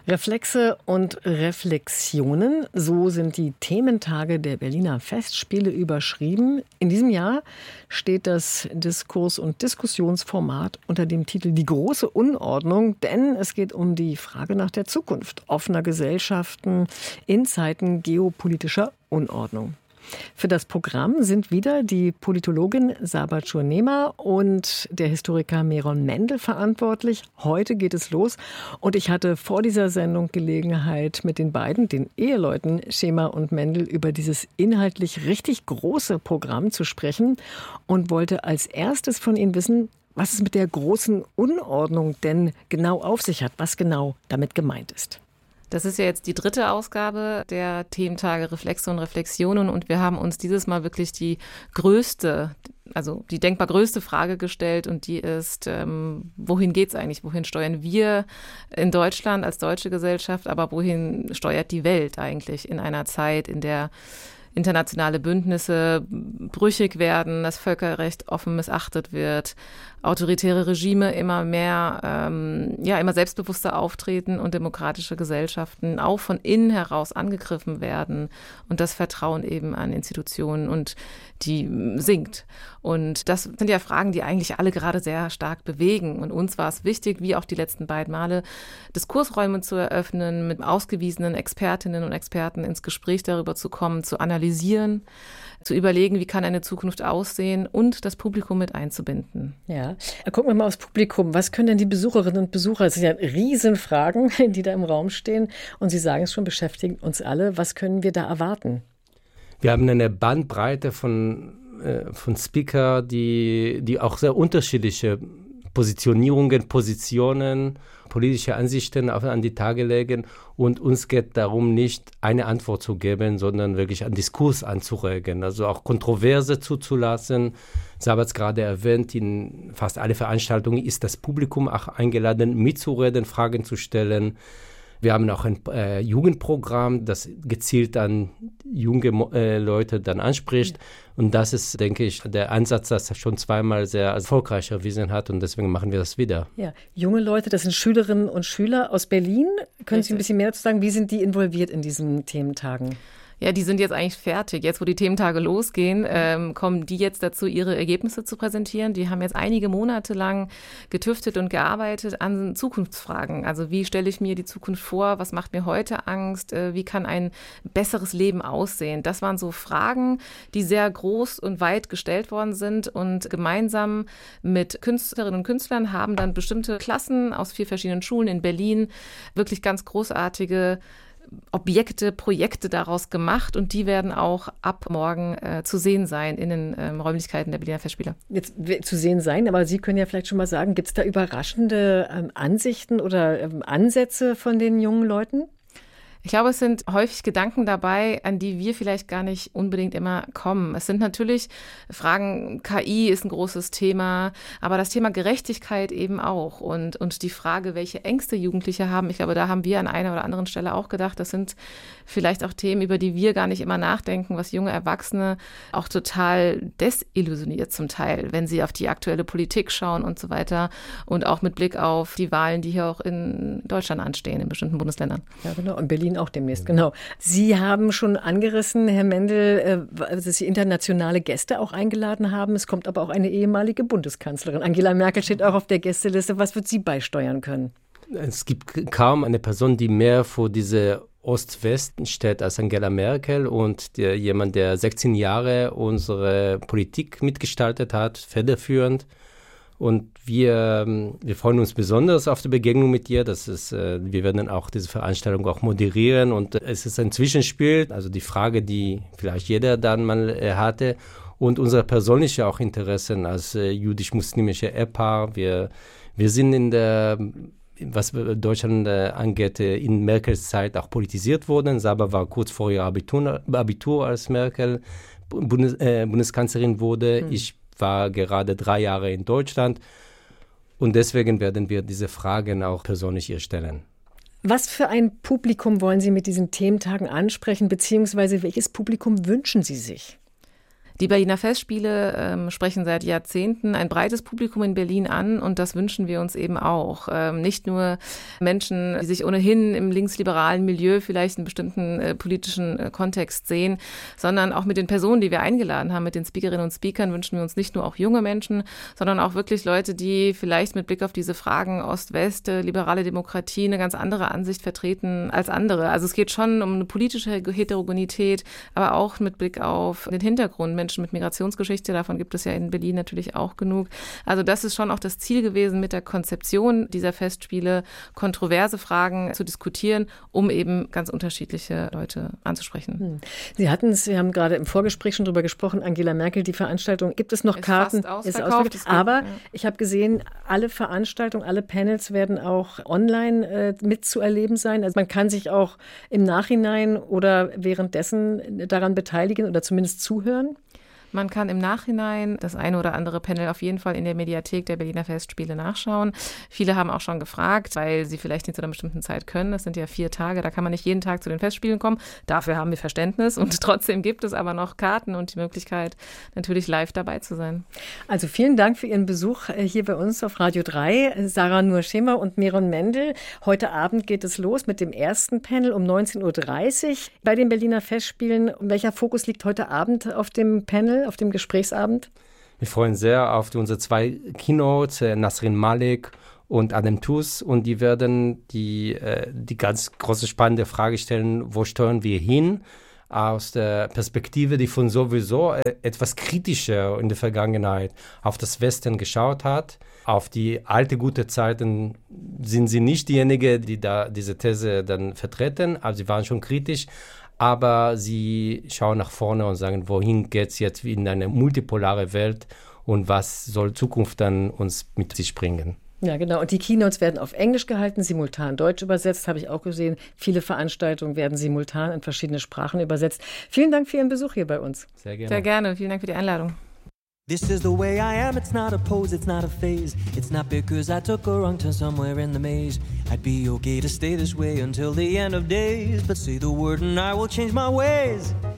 Reflexe und Reflexionen, so sind die Thementage der Berliner Festspiele überschrieben. In diesem Jahr steht das Diskurs- und Diskussionsformat unter dem Titel Die große Unordnung, denn es geht um die Frage nach der Zukunft offener Gesellschaften in Zeiten geopolitischer Unordnung. Für das Programm sind wieder die Politologin Saba Churnema und der Historiker Meron Mendel verantwortlich. Heute geht es los und ich hatte vor dieser Sendung Gelegenheit, mit den beiden, den Eheleuten Chema und Mendel, über dieses inhaltlich richtig große Programm zu sprechen und wollte als erstes von ihnen wissen, was es mit der großen Unordnung denn genau auf sich hat, was genau damit gemeint ist. Das ist ja jetzt die 3. Ausgabe der Thementage Reflexe und Reflexionen und wir haben uns dieses Mal wirklich die denkbar größte Frage gestellt und die ist, wohin geht's eigentlich? Wohin steuern wir in Deutschland als deutsche Gesellschaft, aber wohin steuert die Welt eigentlich in einer Zeit, in der internationale Bündnisse brüchig werden, das Völkerrecht offen missachtet wird, autoritäre Regime immer mehr, immer selbstbewusster auftreten und demokratische Gesellschaften auch von innen heraus angegriffen werden und das Vertrauen eben an Institutionen und die sinkt. Und das sind ja Fragen, die eigentlich alle gerade sehr stark bewegen. Und uns war es wichtig, wie auch die letzten beiden Male, Diskursräume zu eröffnen, mit ausgewiesenen Expertinnen und Experten ins Gespräch darüber zu kommen, zu analysieren, zu überlegen, wie kann eine Zukunft aussehen und das Publikum mit einzubinden. Ja, gucken wir mal aufs Publikum. Was können denn die Besucherinnen und Besucher, das sind ja Riesenfragen, die da im Raum stehen und Sie sagen es schon, beschäftigen uns alle. Was können wir da erwarten? Wir haben eine Bandbreite von Speaker, die auch sehr unterschiedliche Positionen, politische Ansichten an die Tage legen. Und uns geht darum, nicht eine Antwort zu geben, sondern wirklich einen Diskurs anzuregen, also auch Kontroverse zuzulassen. Saba hat es gerade erwähnt, in fast alle Veranstaltungen ist das Publikum auch eingeladen, mitzureden, Fragen zu stellen. Wir haben auch ein Jugendprogramm, das gezielt an junge Leute dann anspricht. Und das ist, denke ich, der Ansatz, das schon zweimal sehr erfolgreich erwiesen hat. Und deswegen machen wir das wieder. Ja, junge Leute, das sind Schülerinnen und Schüler aus Berlin. Können Sie ein bisschen mehr dazu sagen? Wie sind die involviert in diesen Thementagen? Ja, die sind jetzt eigentlich fertig. Jetzt, wo die Thementage losgehen, kommen die jetzt dazu, ihre Ergebnisse zu präsentieren. Die haben jetzt einige Monate lang getüftet und gearbeitet an Zukunftsfragen. Also wie stelle ich mir die Zukunft vor? Was macht mir heute Angst? Wie kann ein besseres Leben aussehen? Das waren so Fragen, die sehr groß und weit gestellt worden sind. Und gemeinsam mit Künstlerinnen und Künstlern haben dann bestimmte Klassen aus 4 verschiedenen Schulen in Berlin wirklich ganz großartige Objekte, Projekte daraus gemacht und die werden auch ab morgen zu sehen sein in den Räumlichkeiten der Berliner Festspiele. Jetzt zu sehen sein, aber Sie können ja vielleicht schon mal sagen, gibt es da überraschende Ansichten oder Ansätze von den jungen Leuten? Ich glaube, es sind häufig Gedanken dabei, an die wir vielleicht gar nicht unbedingt immer kommen. Es sind natürlich Fragen, KI ist ein großes Thema, aber das Thema Gerechtigkeit eben auch. Und die Frage, welche Ängste Jugendliche haben, ich glaube, da haben wir an einer oder anderen Stelle auch gedacht, das sind vielleicht auch Themen, über die wir gar nicht immer nachdenken, was junge Erwachsene auch total desillusioniert zum Teil, wenn sie auf die aktuelle Politik schauen und so weiter und auch mit Blick auf die Wahlen, die hier auch in Deutschland anstehen, in bestimmten Bundesländern. Ja, genau. Und Berlin auch demnächst, genau. Sie haben schon angerissen, Herr Mendel, dass Sie internationale Gäste auch eingeladen haben. Es kommt aber auch eine ehemalige Bundeskanzlerin. Angela Merkel steht auch auf der Gästeliste. Was wird sie beisteuern können? Es gibt kaum eine Person, die mehr vor diese Ost-West steht als Angela Merkel und jemand, der 16 Jahre unsere Politik mitgestaltet hat, federführend. Und wir freuen uns besonders auf die Begegnung mit ihr. Wir werden auch diese Veranstaltung auch moderieren und es ist ein Zwischenspiel, also die Frage, die vielleicht jeder dann mal hatte und unsere persönliche auch Interessen als jüdisch-muslimische Ehepaar. Wir sind was Deutschland angeht, in Merkels Zeit auch politisiert worden. Saba war kurz vor ihr Abitur, als Merkel Bundeskanzlerin wurde. Ich war gerade 3 Jahre in Deutschland und deswegen werden wir diese Fragen auch persönlich ihr stellen. Was für ein Publikum wollen Sie mit diesen Thementagen ansprechen, beziehungsweise welches Publikum wünschen Sie sich? Die Berliner Festspiele sprechen seit Jahrzehnten ein breites Publikum in Berlin an und das wünschen wir uns eben auch. Nicht nur Menschen, die sich ohnehin im linksliberalen Milieu vielleicht einen bestimmten politischen Kontext sehen, sondern auch mit den Personen, die wir eingeladen haben, mit den Speakerinnen und Speakern wünschen wir uns nicht nur auch junge Menschen, sondern auch wirklich Leute, die vielleicht mit Blick auf diese Fragen Ost-West, liberale Demokratie eine ganz andere Ansicht vertreten als andere. Also es geht schon um eine politische Heterogenität, aber auch mit Blick auf den Hintergrund. Menschen mit Migrationsgeschichte, davon gibt es ja in Berlin natürlich auch genug. Also das ist schon auch das Ziel gewesen mit der Konzeption dieser Festspiele, kontroverse Fragen zu diskutieren, um eben ganz unterschiedliche Leute anzusprechen. Sie haben gerade im Vorgespräch schon drüber gesprochen, Angela Merkel, die Veranstaltung, gibt es noch Karten? Ist ausverkauft. Aber ich habe gesehen, alle Veranstaltungen, alle Panels werden auch online mitzuerleben sein. Also man kann sich auch im Nachhinein oder währenddessen daran beteiligen oder zumindest zuhören. Man kann im Nachhinein das eine oder andere Panel auf jeden Fall in der Mediathek der Berliner Festspiele nachschauen. Viele haben auch schon gefragt, weil sie vielleicht nicht zu einer bestimmten Zeit können. Das sind ja 4 Tage, da kann man nicht jeden Tag zu den Festspielen kommen. Dafür haben wir Verständnis und trotzdem gibt es aber noch Karten und die Möglichkeit, natürlich live dabei zu sein. Also vielen Dank für Ihren Besuch hier bei uns auf Radio 3. Sarah Nur-Schemer und Miron Mendel. Heute Abend geht es los mit dem ersten Panel um 19.30 Uhr bei den Berliner Festspielen. Welcher Fokus liegt heute Abend auf dem Panel, auf dem Gesprächsabend? Wir freuen sehr auf unsere 2 Keynotes, Nasrin Malik und Adem Tooze. Und die werden die ganz große spannende Frage stellen, wo steuern wir hin? Aus der Perspektive, die von sowieso etwas kritischer in der Vergangenheit auf das Westen geschaut hat. Auf die alte gute Zeiten sind sie nicht diejenigen, die da diese These dann vertreten. Also sie waren schon kritisch. Aber sie schauen nach vorne und sagen, wohin geht es jetzt in eine multipolare Welt und was soll Zukunft dann uns mit sich bringen? Ja, genau. Und die Keynotes werden auf Englisch gehalten, simultan Deutsch übersetzt, habe ich auch gesehen. Viele Veranstaltungen werden simultan in verschiedene Sprachen übersetzt. Vielen Dank für Ihren Besuch hier bei uns. Sehr gerne. Sehr gerne. Vielen Dank für die Einladung. This is the way I am, it's not a pose, it's not a phase. It's not because I took a wrong turn somewhere in the maze. I'd be okay to stay this way until the end of days. But say the word and I will change my ways.